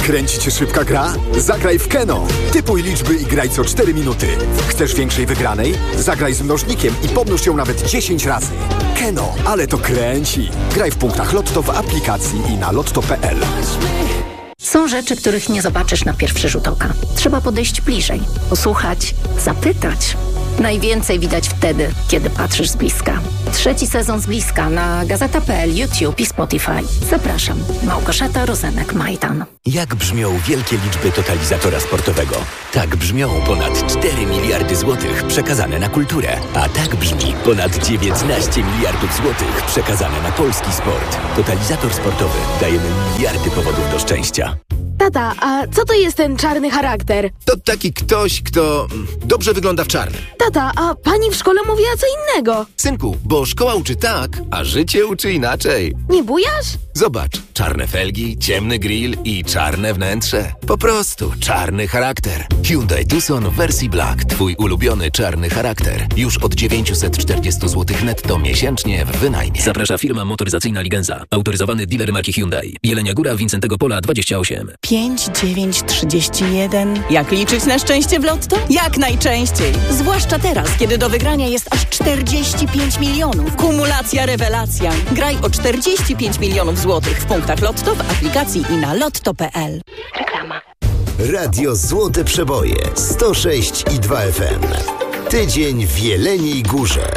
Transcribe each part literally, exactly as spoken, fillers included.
Kręci cię szybka gra? Zagraj w Keno. Typuj liczby i graj co cztery minuty. Chcesz większej wygranej? Zagraj z mnożnikiem i pomnóż ją nawet dziesięć razy. Keno, ale to kręci. Graj w punktach Lotto w aplikacji i na lotto kropka p l. Są rzeczy, których nie zobaczysz na pierwszy rzut oka. Trzeba podejść bliżej, posłuchać, zapytać. Najwięcej widać wtedy, kiedy patrzysz z bliska. Trzeci sezon z bliska na gazeta kropka p l, YouTube i Spotify. Zapraszam. Małgorzata Rozenek-Majdan. Jak brzmią wielkie liczby totalizatora sportowego? Tak brzmią ponad cztery miliardy złotych przekazane na kulturę. A tak brzmi ponad dziewiętnaście miliardów złotych przekazane na polski sport. Totalizator sportowy. Dajemy miliardy powodów do szczęścia. Tata, a co to jest ten czarny charakter? To taki ktoś, kto dobrze wygląda w czarnym. Tata, a pani w szkole mówiła co innego. Synku, bo szkoła uczy tak, a życie uczy inaczej. Nie bujasz? Zobacz, czarne felgi, ciemny grill i czarne wnętrze. Po prostu czarny charakter. Hyundai Tucson w wersji Black. Twój ulubiony czarny charakter. Już od dziewięćset czterdzieści złotych netto miesięcznie w wynajmie. Zaprasza firma motoryzacyjna Ligenza. Autoryzowany dealer marki Hyundai. Jelenia Góra, Wincentego Pola dwadzieścia osiem. pięć dziewięć trzydzieści jeden. Jak liczyć na szczęście w Lotto? Jak najczęściej. Zwłaszcza teraz, kiedy do wygrania jest aż czterdzieści pięć milionów. Kumulacja rewelacja. Graj o czterdzieści pięć milionów złotych w punktach Lotto, w aplikacji i na lotto kropka p l. Reklama. Radio Złote Przeboje sto sześć i dwa F M. Tydzień w Jeleniej Górze.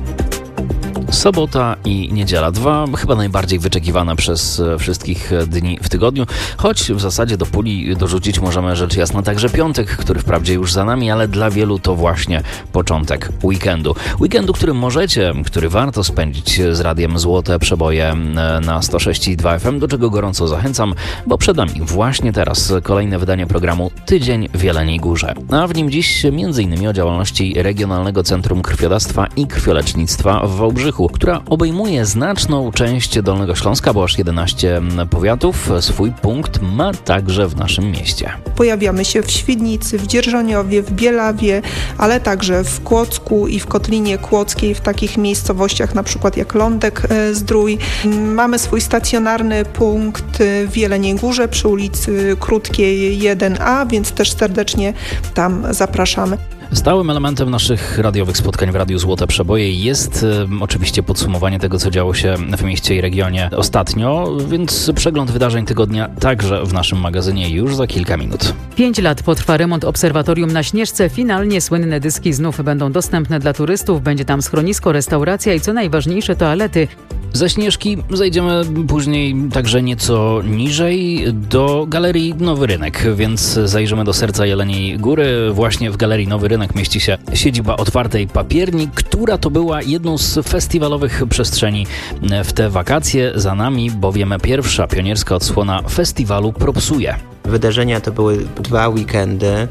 Sobota i niedziela. Dwa chyba najbardziej wyczekiwane przez wszystkich dni w tygodniu, choć w zasadzie do puli dorzucić możemy rzecz jasna także piątek, który wprawdzie już za nami, ale dla wielu to właśnie początek weekendu. Weekendu, który możecie, który warto spędzić z Radiem Złote Przeboje na sto sześć i dwa F M, do czego gorąco zachęcam, bo przed nami właśnie teraz kolejne wydanie programu Tydzień w Jeleniej Górze. A w nim dziś między innymi o działalności Regionalnego Centrum Krwiodawstwa i Krwiolecznictwa w Wałbrzychu, która obejmuje znaczną część Dolnego Śląska, bo aż jedenaście powiatów. Swój punkt ma także w naszym mieście. Pojawiamy się w Świdnicy, w Dzierżoniowie, w Bielawie, ale także w Kłodzku i w Kotlinie Kłodzkiej, w takich miejscowościach na przykład jak Lądek Zdrój. Mamy swój stacjonarny punkt w Jeleniej Górze przy ulicy Krótkiej jeden A, więc też serdecznie tam zapraszamy. Stałym elementem naszych radiowych spotkań w Radiu Złote Przeboje jest y, oczywiście podsumowanie tego, co działo się w mieście i regionie ostatnio, więc przegląd wydarzeń tygodnia także w naszym magazynie już za kilka minut. Pięć lat potrwa remont obserwatorium na Śnieżce. Finalnie słynne dyski znów będą dostępne dla turystów. Będzie tam schronisko, restauracja i co najważniejsze toalety. Ze Śnieżki zejdziemy później także nieco niżej do Galerii Nowy Rynek, więc zajrzymy do serca Jeleniej Góry. Właśnie w Galerii Nowy Rynek mieści się siedziba Otwartej Papierni, która to była jedną z festiwalowych przestrzeni w te wakacje. Za nami bowiem pierwsza pionierska odsłona festiwalu Propsuje. Wydarzenia to były dwa weekendy e,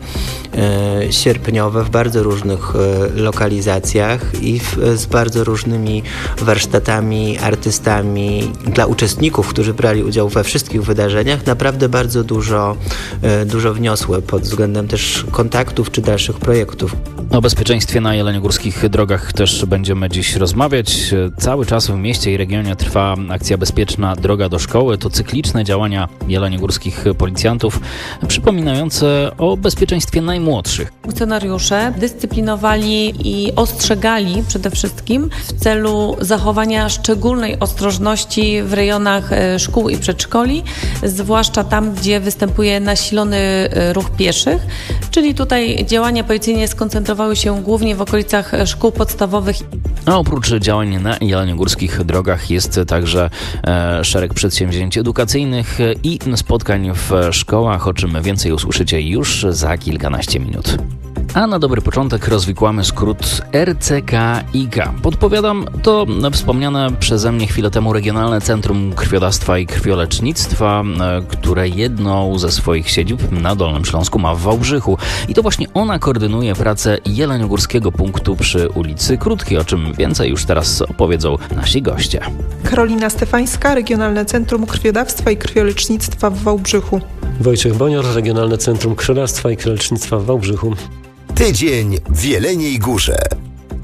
sierpniowe w bardzo różnych e, lokalizacjach i w, z bardzo różnymi warsztatami, artystami. Dla uczestników, którzy brali udział we wszystkich wydarzeniach, naprawdę bardzo dużo, e, dużo wniosłe pod względem też kontaktów czy dalszych projektów. O bezpieczeństwie na jeleniogórskich drogach też będziemy dziś rozmawiać. Cały czas w mieście i regionie trwa akcja Bezpieczna Droga do Szkoły. To cykliczne działania jeleniogórskich policjantów przypominające o bezpieczeństwie najmłodszych. Funkcjonariusze dyscyplinowali i ostrzegali przede wszystkim w celu zachowania szczególnej ostrożności w rejonach szkół i przedszkoli, zwłaszcza tam, gdzie występuje nasilony ruch pieszych, czyli tutaj działania policyjne skoncentrowały się głównie w okolicach szkół podstawowych. A oprócz działań na jeleniogórskich drogach jest także e, szereg przedsięwzięć edukacyjnych i spotkań w szkołach, o czym więcej usłyszycie już za kilkanaście minut. A na dobry początek rozwikłamy skrót R C K I K. Podpowiadam, to wspomniane przeze mnie chwilę temu Regionalne Centrum Krwiodawstwa i Krwiolecznictwa, które jedną ze swoich siedzib na Dolnym Śląsku ma w Wałbrzychu. I to właśnie ona koordynuje pracę jeleniogórskiego punktu przy ulicy Krótkiej, o czym więcej już teraz opowiedzą nasi goście. Karolina Stefańska, Regionalne Centrum Krwiodawstwa i Krwiolecznictwa w Wałbrzychu. Wojciech Bonior, Regionalne Centrum Krwiodawstwa i Krwiolecznictwa w Wałbrzychu. Tydzień w Jeleniej Górze.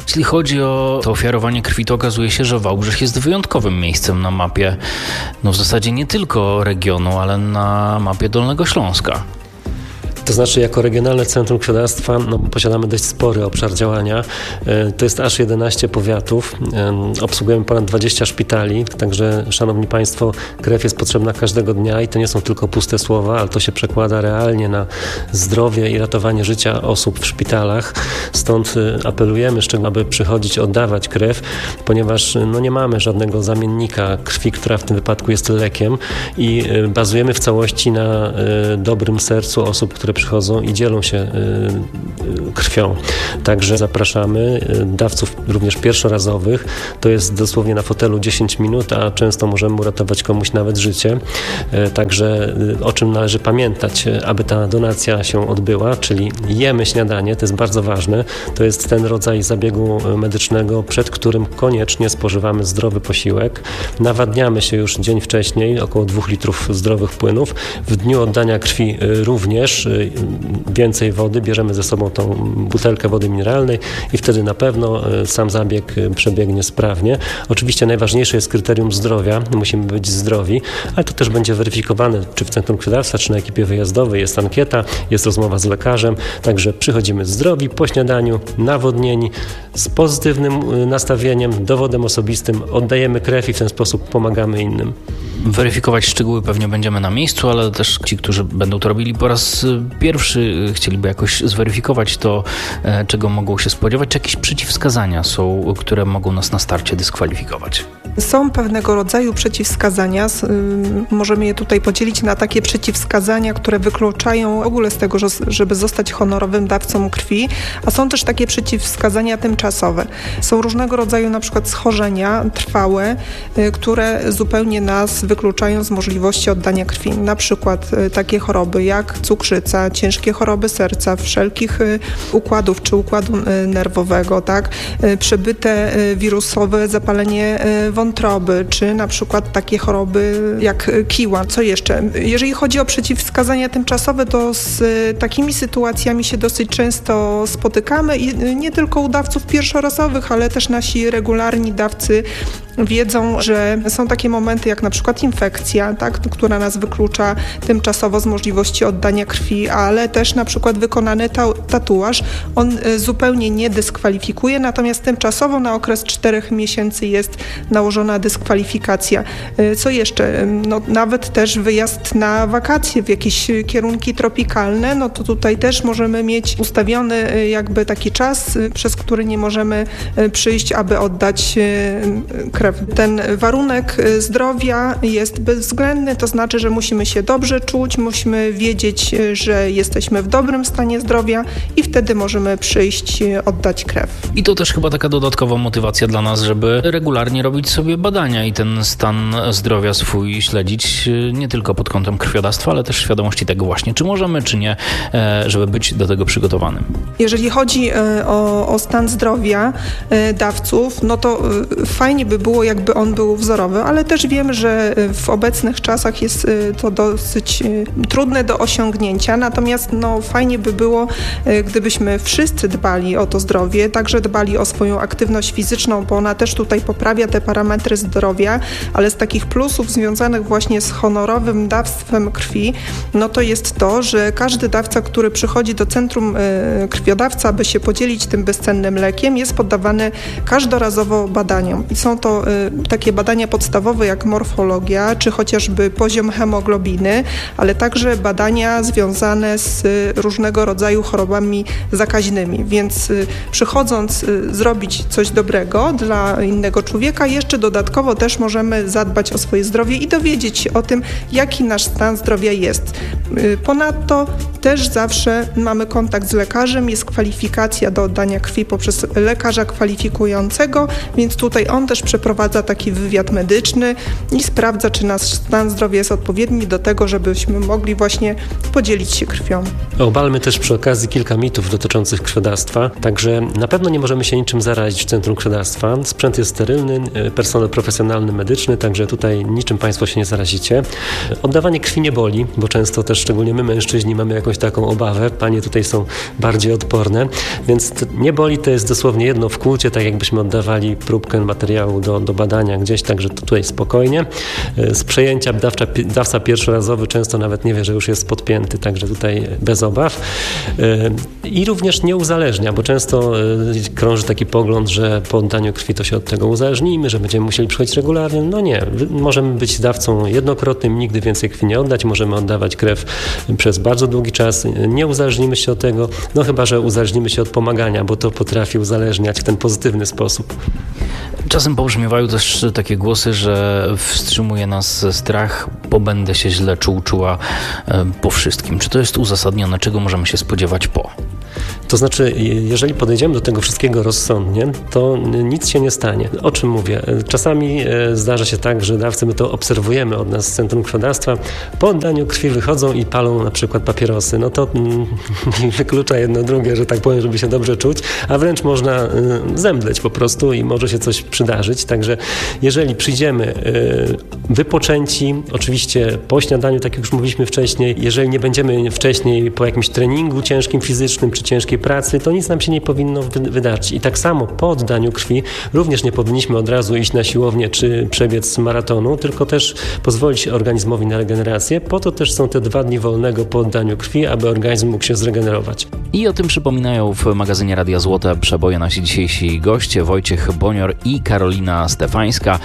Jeśli chodzi o to ofiarowanie krwi, to okazuje się, że Wałbrzych jest wyjątkowym miejscem na mapie, no w zasadzie nie tylko regionu, ale na mapie Dolnego Śląska. To znaczy, jako Regionalne Centrum Krwiodawstwa no, posiadamy dość spory obszar działania. To jest aż jedenaście powiatów. Obsługujemy ponad dwadzieścia szpitali, także, szanowni państwo, krew jest potrzebna każdego dnia i to nie są tylko puste słowa, ale to się przekłada realnie na zdrowie i ratowanie życia osób w szpitalach. Stąd apelujemy szczególnie, aby przychodzić, oddawać krew, ponieważ no, nie mamy żadnego zamiennika krwi, która w tym wypadku jest lekiem i bazujemy w całości na dobrym sercu osób, które przychodzą i dzielą się krwią. Także zapraszamy dawców również pierwszorazowych. To jest dosłownie na fotelu dziesięć minut, a często możemy uratować komuś nawet życie. Także o czym należy pamiętać, aby ta donacja się odbyła, czyli jemy śniadanie, to jest bardzo ważne. To jest ten rodzaj zabiegu medycznego, przed którym koniecznie spożywamy zdrowy posiłek. Nawadniamy się już dzień wcześniej, około dwóch litrów zdrowych płynów. W dniu oddania krwi również więcej wody, bierzemy ze sobą tą butelkę wody mineralnej i wtedy na pewno sam zabieg przebiegnie sprawnie. Oczywiście najważniejsze jest kryterium zdrowia, musimy być zdrowi, ale to też będzie weryfikowane, czy w Centrum Krwiodawstwa, czy na ekipie wyjazdowej, jest ankieta, jest rozmowa z lekarzem, także przychodzimy zdrowi, po śniadaniu, nawodnieni, z pozytywnym nastawieniem, dowodem osobistym, oddajemy krew i w ten sposób pomagamy innym. Weryfikować szczegóły pewnie będziemy na miejscu, ale też ci, którzy będą to robili po raz pierwszy, chcieliby jakoś zweryfikować to, czego mogą się spodziewać. Czy jakieś przeciwwskazania są, które mogą nas na starcie dyskwalifikować? Są pewnego rodzaju przeciwwskazania. Możemy je tutaj podzielić na takie przeciwwskazania, które wykluczają w ogóle z tego, żeby zostać honorowym dawcą krwi, a są też takie przeciwwskazania tymczasowe. Są różnego rodzaju na przykład schorzenia trwałe, które zupełnie nas wykluczają z możliwości oddania krwi. Na przykład takie choroby jak cukrzyca, ciężkie choroby serca, wszelkich układów czy układu nerwowego, tak? Przebyte wirusowe zapalenie wątroby, czy na przykład takie choroby jak kiła. Co jeszcze? Jeżeli chodzi o przeciwwskazania tymczasowe, to z takimi sytuacjami się dosyć często spotykamy i nie tylko u dawców pierwszorazowych, ale też nasi regularni dawcy wiedzą, że są takie momenty jak na przykład infekcja, tak, która nas wyklucza tymczasowo z możliwości oddania krwi, ale też na przykład wykonany ta- tatuaż, on zupełnie nie dyskwalifikuje, natomiast tymczasowo na okres czterech miesięcy jest nałożona dyskwalifikacja. Co jeszcze? No, nawet też wyjazd na wakacje w jakieś kierunki tropikalne, no to tutaj też możemy mieć ustawiony jakby taki czas, przez który nie możemy przyjść, aby oddać krew. Ten warunek zdrowia jest bezwzględny, to znaczy, że musimy się dobrze czuć, musimy wiedzieć, że jesteśmy w dobrym stanie zdrowia i wtedy możemy przyjść, oddać krew. I to też chyba taka dodatkowa motywacja dla nas, żeby regularnie robić sobie badania i ten stan zdrowia swój śledzić nie tylko pod kątem krwiodawstwa, ale też świadomości tego właśnie, czy możemy, czy nie, żeby być do tego przygotowanym. Jeżeli chodzi o, o stan zdrowia dawców, no to fajnie by było, jakby on był wzorowy, ale też wiemy, że w obecnych czasach jest to dosyć trudne do osiągnięcia, natomiast no, fajnie by było, gdybyśmy wszyscy dbali o to zdrowie, także dbali o swoją aktywność fizyczną, bo ona też tutaj poprawia te parametry zdrowia, ale z takich plusów związanych właśnie z honorowym dawstwem krwi, no to jest to, że każdy dawca, który przychodzi do centrum krwiodawca, aby się podzielić tym bezcennym lekiem, jest poddawany każdorazowo badaniom. I są to takie badania podstawowe jak morfologia, czy chociażby poziom hemoglobiny, ale także badania związane z różnego rodzaju chorobami zakaźnymi. Więc przychodząc zrobić coś dobrego dla innego człowieka, jeszcze dodatkowo też możemy zadbać o swoje zdrowie i dowiedzieć się o tym, jaki nasz stan zdrowia jest. Ponadto też zawsze mamy kontakt z lekarzem, jest kwalifikacja do oddania krwi poprzez lekarza kwalifikującego, więc tutaj on też przeprowadza taki wywiad medyczny i sprawdza, czy nasz stan zdrowia jest odpowiedni do tego, żebyśmy mogli właśnie podzielić się krwią. Obalmy też przy okazji kilka mitów dotyczących krwiodawstwa, także na pewno nie możemy się niczym zarazić w Centrum Krwiodawstwa. Sprzęt jest sterylny, personel profesjonalny, medyczny, także tutaj niczym Państwo się nie zarazicie. Oddawanie krwi nie boli, bo często też szczególnie my mężczyźni mamy jakąś jakąś taką obawę. Panie tutaj są bardziej odporne, więc nie boli, to jest dosłownie jedno wkłucie, tak jakbyśmy oddawali próbkę materiału do, do badania gdzieś, także to tutaj spokojnie. Z przejęcia dawca, dawca pierwszorazowy często nawet nie wie, że już jest podpięty, także tutaj bez obaw. I również nie uzależnia, bo często krąży taki pogląd, że po oddaniu krwi to się od tego uzależnimy, że będziemy musieli przychodzić regularnie. No nie, możemy być dawcą jednokrotnym, nigdy więcej krwi nie oddać, możemy oddawać krew przez bardzo długi czas, nie uzależnimy się od tego, no chyba że uzależnimy się od pomagania, bo to potrafi uzależniać w ten pozytywny sposób. Czasem pobrzmiewają też takie głosy, że wstrzymuje nas strach, bo będę się źle czuł, czuła po wszystkim. Czy to jest uzasadnione? Czego możemy się spodziewać po? To znaczy, jeżeli podejdziemy do tego wszystkiego rozsądnie, to nic się nie stanie. O czym mówię? Czasami zdarza się tak, że dawcy, my to obserwujemy od nas z Centrum Krwiodawstwa, po oddaniu krwi wychodzą i palą na przykład papierosy. No to wyklucza jedno drugie, że tak powiem, żeby się dobrze czuć, a wręcz można zemdleć po prostu i może się coś przydarzyć. Także jeżeli przyjdziemy wypoczęci, oczywiście po śniadaniu, tak jak już mówiliśmy wcześniej, jeżeli nie będziemy wcześniej po jakimś treningu ciężkim fizycznym czy ciężkiej pracy, to nic nam się nie powinno wydarzyć. I tak samo po oddaniu krwi również nie powinniśmy od razu iść na siłownię czy przebiec maratonu, tylko też pozwolić organizmowi na regenerację. Po to też są te dwa dni wolnego po oddaniu krwi, aby organizm mógł się zregenerować. I o tym przypominają w magazynie Radia Złote Przeboje nasi dzisiejsi goście Wojciech Bonior i Karolina Stefańska.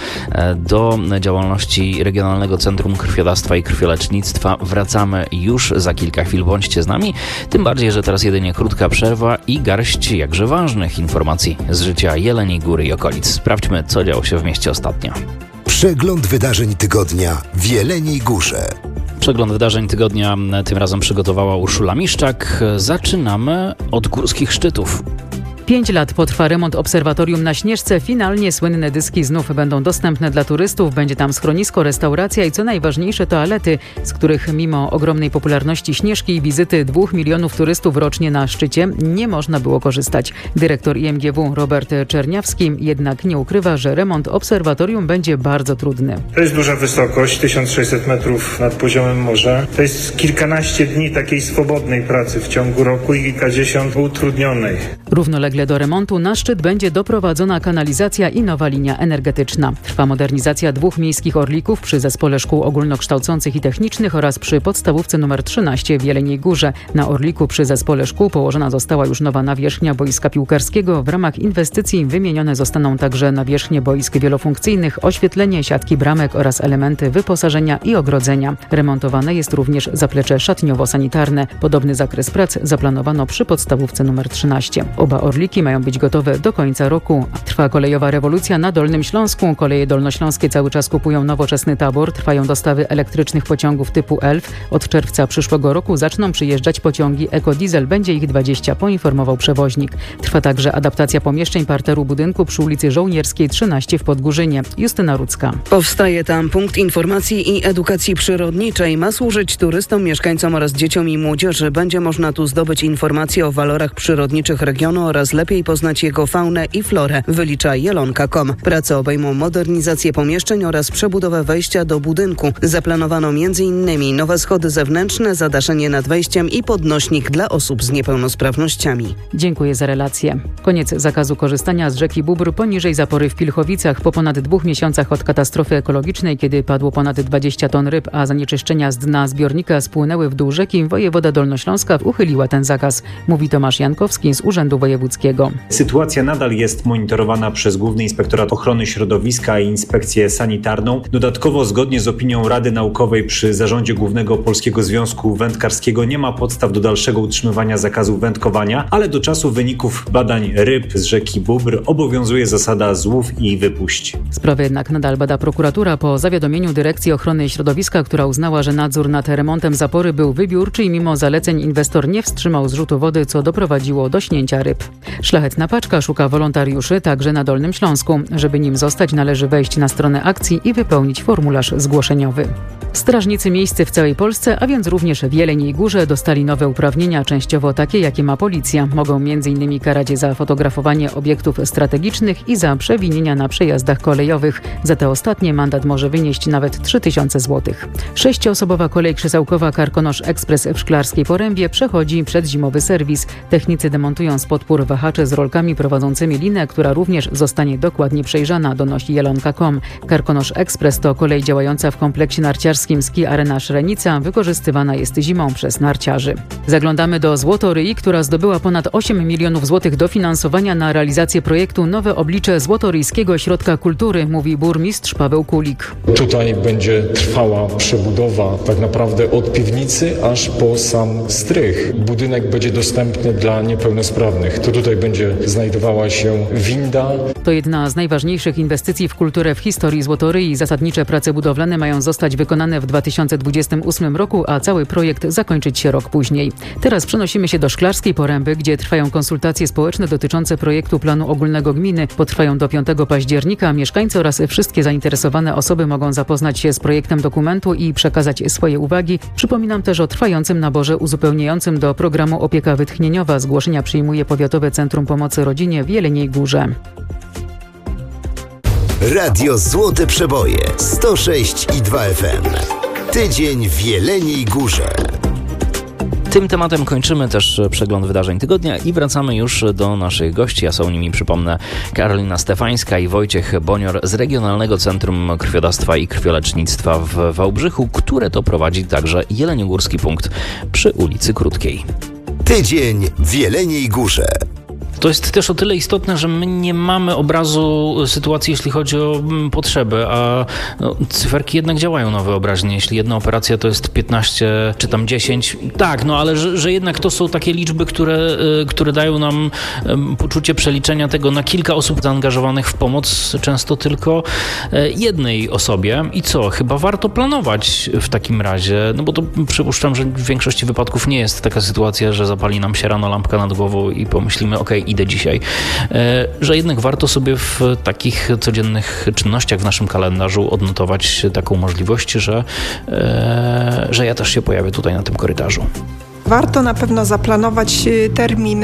Do działalności Regionalnego Centrum Krwiodawstwa i Krwiolecznictwa wracamy już za kilka chwil. Bądźcie z nami, tym bardziej, że teraz jedynie krótka przerwa i garść jakże ważnych informacji z życia Jeleniej Góry i okolic. Sprawdźmy, co działo się w mieście ostatnio. Przegląd wydarzeń tygodnia w Jeleniej Górze. Przegląd wydarzeń tygodnia tym razem przygotowała Urszula Miszczak. Zaczynamy od górskich szczytów. Pięć lat potrwa remont obserwatorium na Śnieżce. Finalnie słynne dyski znów będą dostępne dla turystów. Będzie tam schronisko, restauracja i co najważniejsze toalety, z których mimo ogromnej popularności Śnieżki i wizyty dwóch milionów turystów rocznie na szczycie nie można było korzystać. Dyrektor I M G W Robert Czerniawski jednak nie ukrywa, że remont obserwatorium będzie bardzo trudny. To jest duża wysokość, tysiąc sześćset metrów nad poziomem morza. To jest kilkanaście dni takiej swobodnej pracy w ciągu roku i kilkadziesiąt utrudnionej. Równolegle do remontu na szczyt będzie doprowadzona kanalizacja i nowa linia energetyczna. Trwa modernizacja dwóch miejskich orlików przy Zespole Szkół Ogólnokształcących i Technicznych oraz przy podstawówce nr trzynaście w Jeleniej Górze. Na orliku przy Zespole Szkół położona została już nowa nawierzchnia boiska piłkarskiego. W ramach inwestycji wymienione zostaną także nawierzchnie boisk wielofunkcyjnych, oświetlenie, siatki bramek oraz elementy wyposażenia i ogrodzenia. Remontowane jest również zaplecze szatniowo-sanitarne. Podobny zakres prac zaplanowano przy podstawówce nr trzynaście. Oba orliki mają być gotowe do końca roku. Trwa kolejowa rewolucja na Dolnym Śląsku. Koleje dolnośląskie cały czas kupują nowoczesny tabor. Trwają dostawy elektrycznych pociągów typu Elf. Od czerwca przyszłego roku zaczną przyjeżdżać pociągi ekodiesel. Będzie ich dwadzieścia, poinformował przewoźnik. Trwa także adaptacja pomieszczeń parteru budynku przy ulicy Żołnierskiej trzynaście w Podgórzynie. Justyna Rudzka. Powstaje tam punkt informacji i edukacji przyrodniczej. Ma służyć turystom, mieszkańcom oraz dzieciom i młodzieży. Będzie można tu zdobyć informacje o walorach przyrodniczych regionu oraz lepiej poznać jego faunę i florę, wylicza jelonka kropka com. Prace obejmą modernizację pomieszczeń oraz przebudowę wejścia do budynku. Zaplanowano m.in. nowe schody zewnętrzne, zadaszenie nad wejściem i podnośnik dla osób z niepełnosprawnościami. Dziękuję za relację. Koniec zakazu korzystania z rzeki Bóbr poniżej zapory w Pilchowicach. Po ponad dwóch miesiącach od katastrofy ekologicznej, kiedy padło ponad dwadzieścia ton ryb, a zanieczyszczenia z dna zbiornika spłynęły w dół rzeki, wojewoda Dolnośląska uchyliła ten zakaz, mówi Tomasz Jankowski z Urzędu Wojewódzkiego. Sytuacja nadal jest monitorowana przez Główny Inspektorat Ochrony Środowiska i Inspekcję Sanitarną. Dodatkowo, zgodnie z opinią Rady Naukowej przy Zarządzie Głównego Polskiego Związku Wędkarskiego, nie ma podstaw do dalszego utrzymywania zakazu wędkowania, ale do czasu wyników badań ryb z rzeki Bóbr obowiązuje zasada złów i wypuść. Sprawę jednak nadal bada prokuratura po zawiadomieniu Dyrekcji Ochrony Środowiska, która uznała, że nadzór nad remontem zapory był wybiórczy i mimo zaleceń inwestor nie wstrzymał zrzutu wody, co doprowadziło do śnięcia ryb. Szlachetna Paczka szuka wolontariuszy także na Dolnym Śląsku. Żeby nim zostać, należy wejść na stronę akcji i wypełnić formularz zgłoszeniowy. Strażnicy miejscy w całej Polsce, a więc również w Jeleniej Górze, dostali nowe uprawnienia, częściowo takie, jakie ma policja. Mogą między innymi karać za fotografowanie obiektów strategicznych i za przewinienia na przejazdach kolejowych. Za te ostatnie mandat może wynieść nawet trzy tysiące złotych. Sześcioosobowa kolej krzesełkowa Karkonosz Ekspres w Szklarskiej Porębie przechodzi przedzimowy serwis. Technicy demontują z podpór wahacze z rolkami prowadzącymi linę, która również zostanie dokładnie przejrzana, donosi jelonka kropka com. Karkonosz Ekspres to kolej działająca w kompleksie narciarskim Ski Arena Szrenica, wykorzystywana jest zimą przez narciarzy. Zaglądamy do Złotoryi, która zdobyła ponad osiem milionów złotych dofinansowania na realizację projektu Nowe Oblicze Złotoryjskiego Ośrodka Kultury, mówi burmistrz Paweł Kulik. Tutaj będzie trwała przebudowa tak naprawdę od piwnicy aż po sam strych. Budynek będzie dostępny dla niepełnosprawnych. To tutaj będzie znajdowała się winda. To jedna z najważniejszych inwestycji w kulturę w historii Złotoryi. Zasadnicze prace budowlane mają zostać wykonane w dwa tysiące dwudziestym ósmym roku, a cały projekt zakończyć się rok później. Teraz przenosimy się do Szklarskiej Poręby, gdzie trwają konsultacje społeczne dotyczące projektu planu ogólnego gminy. Potrwają do piątego października. Mieszkańcy oraz wszystkie zainteresowane osoby mogą zapoznać się z projektem dokumentu i przekazać swoje uwagi. Przypominam też o trwającym naborze uzupełniającym do programu Opieka Wytchnieniowa. Zgłoszenia przyjmuje Powiatowe Centrum Pomocy Rodzinie w Jeleniej Górze. Radio Złote Przeboje sto sześć i dwa F M. Tydzień w Jeleniej Górze. Tym tematem kończymy też przegląd wydarzeń tygodnia i wracamy już do naszych gości, a są nimi, przypomnę, Karolina Stefańska i Wojciech Bonior z Regionalnego Centrum Krwiodawstwa i Krwiolecznictwa w Wałbrzychu, które to prowadzi także jeleniogórski punkt przy ulicy Krótkiej. Tydzień w Jeleniej Górze. To jest też o tyle istotne, że my nie mamy obrazu sytuacji, jeśli chodzi o potrzeby, a no, cyferki jednak działają na wyobraźnię. Jeśli jedna operacja to jest piętnaście czy tam dziesięć, tak, no ale że, że jednak to są takie liczby, które, które dają nam poczucie przeliczenia tego na kilka osób zaangażowanych w pomoc, często tylko jednej osobie. I co? Chyba warto planować w takim razie, no bo to przypuszczam, że w większości wypadków nie jest taka sytuacja, że zapali nam się rano lampka nad głową i pomyślimy, okej, okay, idę dzisiaj, że jednak warto sobie w takich codziennych czynnościach w naszym kalendarzu odnotować taką możliwość, że, że ja też się pojawię tutaj na tym korytarzu. Warto na pewno zaplanować termin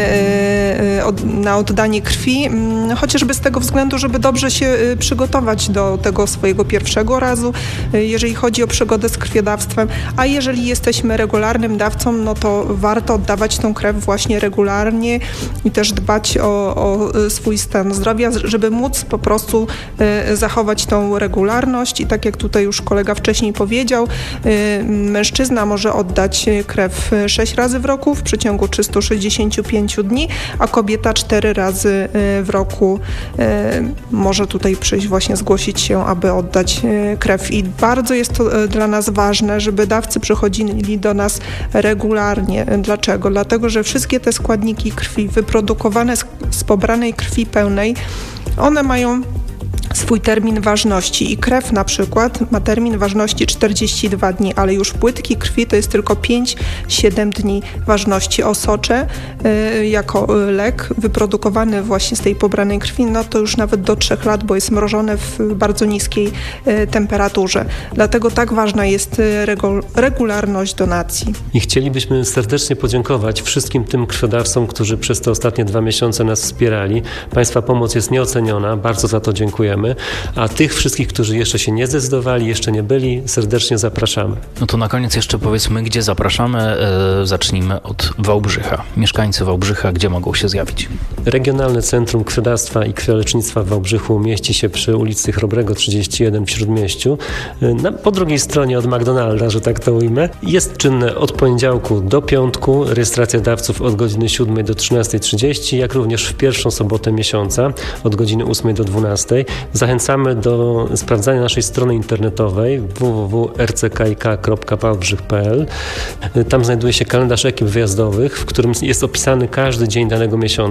na oddanie krwi, chociażby z tego względu, żeby dobrze się przygotować do tego swojego pierwszego razu, jeżeli chodzi o przygodę z krwiodawstwem, a jeżeli jesteśmy regularnym dawcą, no to warto oddawać tą krew właśnie regularnie i też dbać o, o swój stan zdrowia, żeby móc po prostu zachować tą regularność i tak jak tutaj już kolega wcześniej powiedział, mężczyzna może oddać krew sześć razy w roku w przeciągu trzystu sześćdziesięciu pięciu dni, a kobieta cztery razy w roku może tutaj przyjść właśnie zgłosić się, aby oddać krew. I bardzo jest to dla nas ważne, żeby dawcy przychodzili do nas regularnie. Dlaczego? Dlatego, że wszystkie te składniki krwi wyprodukowane z, z pobranej krwi pełnej, one mają swój termin ważności i krew na przykład ma termin ważności czterdzieści dwa dni, ale już płytki krwi to jest tylko pięć siedem dni ważności. Osocze y, jako lek wyprodukowany właśnie z tej pobranej krwi, no to już nawet do trzech lat, bo jest mrożone w bardzo niskiej y, temperaturze. Dlatego tak ważna jest regu- regularność donacji. I chcielibyśmy serdecznie podziękować wszystkim tym krwiodawcom, którzy przez te ostatnie dwa miesiące nas wspierali. Państwa pomoc jest nieoceniona, bardzo za to dziękujemy. A tych wszystkich, którzy jeszcze się nie zdecydowali, jeszcze nie byli, serdecznie zapraszamy. No to na koniec jeszcze powiedzmy, gdzie zapraszamy. E, zacznijmy od Wałbrzycha. Mieszkańcy Wałbrzycha, gdzie mogą się zjawić? Regionalne Centrum Krwiodawstwa i Krwiolecznictwa w Wałbrzychu mieści się przy ulicy Chrobrego trzydzieści jeden w Śródmieściu. Na, po drugiej stronie od McDonalda, że tak to ujmę. Jest czynne od poniedziałku do piątku. Rejestracja dawców od godziny siódmej do trzynastej trzydzieści, jak również w pierwszą sobotę miesiąca od godziny ósmej do dwunastej. Zachęcamy do sprawdzania naszej strony internetowej w w w kropka r c k i k kropka wałbrzych kropka p l. Tam znajduje się kalendarz ekip wyjazdowych, w którym jest opisany każdy dzień danego miesiąca, ale też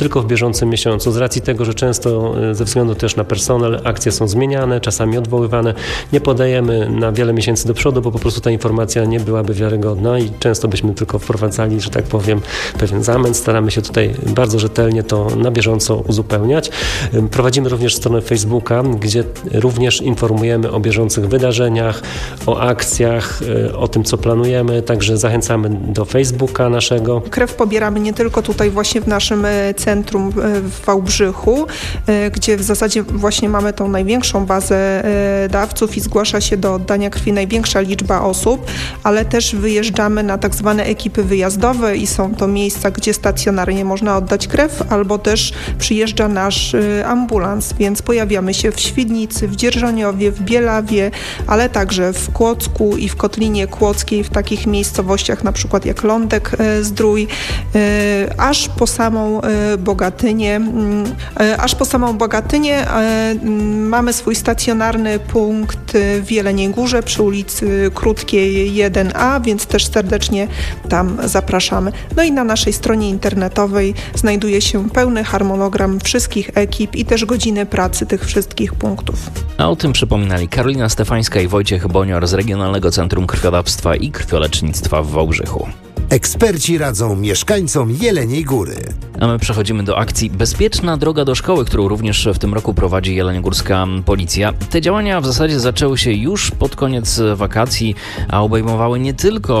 tylko w bieżącym miesiącu. Z racji tego, że często ze względu też na personel akcje są zmieniane, czasami odwoływane, nie podajemy na wiele miesięcy do przodu, bo po prostu ta informacja nie byłaby wiarygodna i często byśmy tylko wprowadzali, że tak powiem, pewien zamęt. Staramy się tutaj bardzo rzetelnie to na bieżąco uzupełniać. Prowadzimy również stronę Facebooka, gdzie również informujemy o bieżących wydarzeniach, o akcjach, o tym, co planujemy, także zachęcamy do Facebooka naszego. Krew pobieramy nie tylko tutaj właśnie w naszym centrum w Wałbrzychu, gdzie w zasadzie właśnie mamy tą największą bazę dawców i zgłasza się do oddania krwi największa liczba osób, ale też wyjeżdżamy na tak zwane ekipy wyjazdowe i są to miejsca, gdzie stacjonarnie można oddać krew, albo też przyjeżdża nasz ambulans, więc pojawiamy się w Świdnicy, w Dzierżoniowie, w Bielawie, ale także w Kłodzku i w Kotlinie Kłodzkiej, w takich miejscowościach na przykład jak Lądek-Zdrój, aż po samą Bogatynię. Aż po samą Bogatynię mamy swój stacjonarny punkt w Jeleniej Górze przy ulicy Krótkiej jeden A, więc też serdecznie tam zapraszamy. No i na naszej stronie internetowej znajduje się pełny harmonogram wszystkich ekip i też godziny pracy tych wszystkich punktów. A o tym przypominali Karolina Stefańska i Wojciech Bonior z Regionalnego Centrum Krwiodawstwa i Krwiolecznictwa w Wałbrzychu. Eksperci radzą mieszkańcom Jeleniej Góry. A my przechodzimy do akcji Bezpieczna droga do szkoły, którą również w tym roku prowadzi jeleniogórska policja. Te działania w zasadzie zaczęły się już pod koniec wakacji, a obejmowały nie tylko